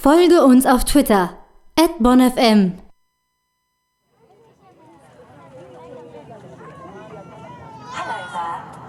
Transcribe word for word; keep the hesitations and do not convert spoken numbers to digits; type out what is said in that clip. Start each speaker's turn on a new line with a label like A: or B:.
A: Folge uns auf Twitter at bonfm.
B: Hello there.